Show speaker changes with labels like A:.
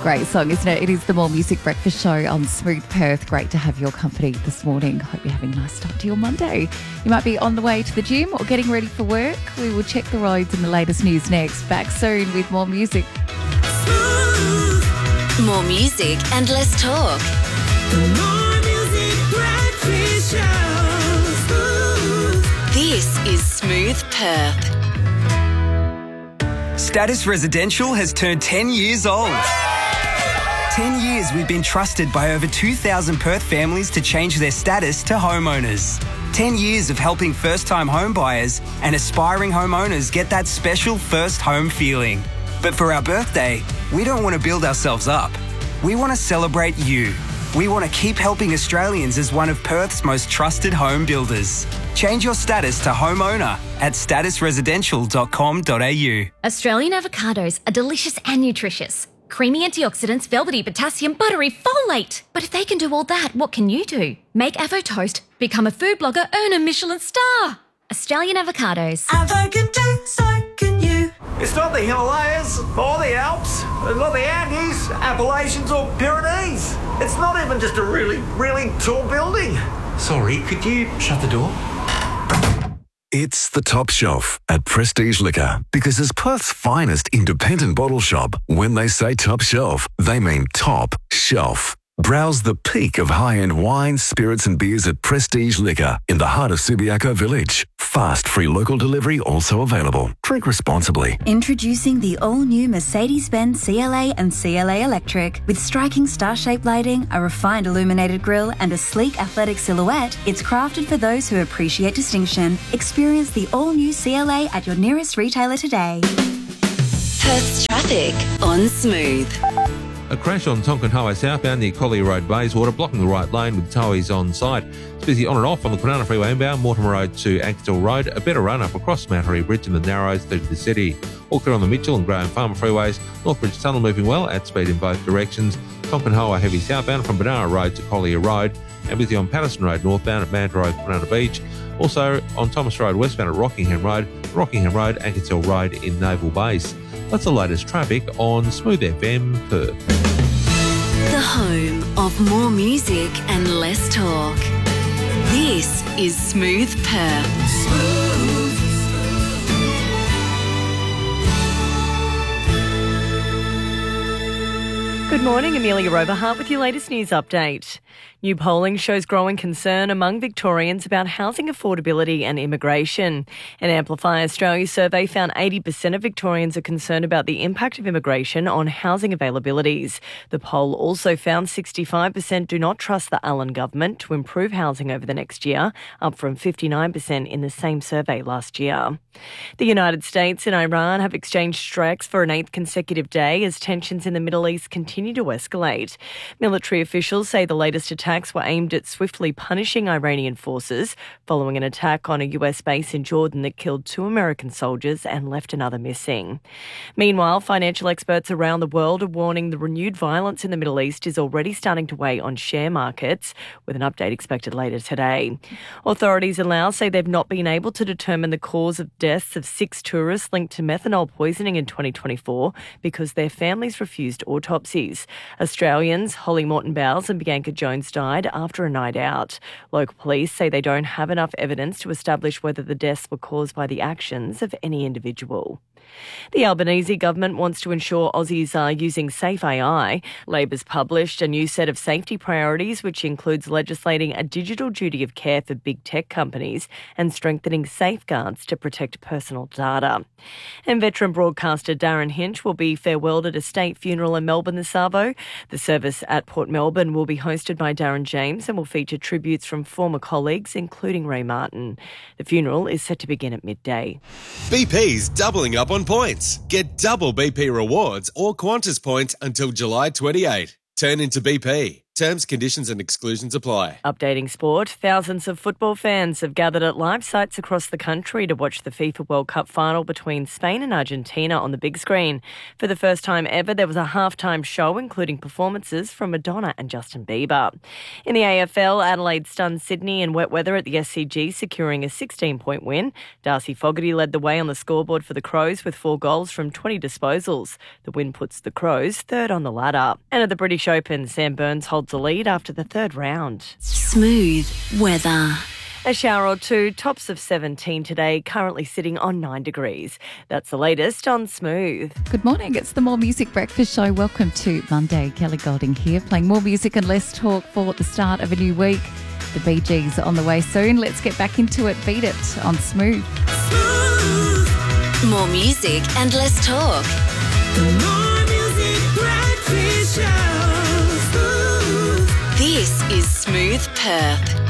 A: Great song, isn't it? It is the More Music Breakfast Show on Smooth Perth. Great to have your company this morning. Hope you're having a nice start to your Monday. You might be on the way to the gym or getting ready for work. We will check the roads and the latest news next. Back soon with more music.
B: More music and less talk.
C: More Music Breakfast Show.
B: This is Smooth Perth.
D: Status Residential has turned 10 years old. 10 years we've been trusted by over 2,000 Perth families to change their status to homeowners. 10 years of helping first-time home buyers and aspiring homeowners get that special first home feeling. But for our birthday, we don't want to build ourselves up. We want to celebrate you. We want to keep helping Australians as one of Perth's most trusted home builders. Change your status to homeowner at statusresidential.com.au.
E: Australian avocados are delicious and nutritious. Creamy antioxidants, velvety potassium, buttery folate. But if they can do all that, what can you do? Make Avo Toast, become a food blogger, earn a Michelin star. Australian avocados.
C: Avo can do, so can you.
F: It's not the Himalayas or the Alps, not the Andes, Appalachians or Pyrenees. It's not even just a really, really tall building. Sorry, could you shut the door?
G: It's the Top Shelf at Prestige Liquor, because as Perth's finest independent bottle shop, when they say top shelf, they mean top shelf. Browse the peak of high-end wines, spirits and beers at Prestige Liquor in the heart of Subiaco Village. Fast, free local delivery also available. Drink responsibly.
H: Introducing the all-new Mercedes-Benz CLA and CLA Electric. With striking star-shaped lighting, a refined illuminated grille and a sleek athletic silhouette, it's crafted for those who appreciate distinction. Experience the all-new CLA at your nearest retailer today.
B: Perth's traffic on Smooth.
I: A crash on Tonkin Highway southbound near Collier Road, Bayswater, blocking the right lane with towies on site. It's busy on and off on the Kwinana Freeway inbound, Mortimer Road to Axtell Road. A better run up across Mount Harry Bridge in the Narrows through to the city. All clear on the Mitchell and Graham Farmer freeways. Northbridge Tunnel moving well at speed in both directions. Tonkin Highway heavy southbound from Banara Road to Collier Road. And busy on Patterson Road northbound at Manta Road, Kwinana Beach. Also on Thomas Road westbound at Rockingham Road, Axtell Road in Naval Base. That's the latest traffic on Smooth FM Perth.
B: The home of more music and less talk. This is Smooth Perth.
J: Good morning, Amelia Overhart with your latest news update. New polling shows growing concern among Victorians about housing affordability and immigration. An Amplify Australia survey found 80% of Victorians are concerned about the impact of immigration on housing availabilities. The poll also found 65% do not trust the Allen government to improve housing over the next year, up from 59% in the same survey last year. The United States and Iran have exchanged strikes for an 8th consecutive day as tensions in the Middle East continue to escalate. Military officials say the latest attacks were aimed at swiftly punishing Iranian forces following an attack on a US base in Jordan that killed 2 American soldiers and left another missing. Meanwhile, financial experts around the world are warning the renewed violence in the Middle East is already starting to weigh on share markets, with an update expected later today. Authorities in Laos say they've not been able to determine the cause of deaths of 6 tourists linked to methanol poisoning in 2024 because their families refused autopsies. Australians Holly Morton-Bowles and Bianca Jones died after a night out. Local police say they don't have enough evidence to establish whether the deaths were caused by the actions of any individual. The Albanese government wants to ensure Aussies are using safe AI. Labor's published a new set of safety priorities, which includes legislating a digital duty of care for big tech companies and strengthening safeguards to protect personal data. And veteran broadcaster Darren Hinch will be farewelled at a state funeral in Melbourne this Arvo. The service at Port Melbourne will be hosted by Darren James and will feature tributes from former colleagues, including Ray Martin. The funeral is set to begin at midday.
K: BP's doubling up on points. Get double BP rewards or Qantas points until July 28. Turn into BP. Terms, conditions and exclusions apply.
J: Updating sport, thousands of football fans have gathered at live sites across the country to watch the FIFA World Cup final between Spain and Argentina on the big screen. For the first time ever, there was a halftime show including performances from Madonna and Justin Bieber. In the AFL, Adelaide stunned Sydney in wet weather at the SCG, securing a 16-point win. Darcy Fogarty led the way on the scoreboard for the Crows with 4 goals from 20 disposals. The win puts the Crows third on the ladder. And at the British Open, Sam Burns holds a lead after the third round.
B: Smooth weather.
J: A shower or two, tops of 17 today, currently sitting on 9 degrees. That's the latest on Smooth.
A: Good morning, it's the More Music Breakfast Show. Welcome to Monday. Kelly Golding here, playing more music and less talk for the start of a new week. The Bee Gees are on the way soon. Let's get back into it. Beat It on Smooth.
B: More music and less talk.
C: More Music Breakfast Show.
B: This is Smooth Perth.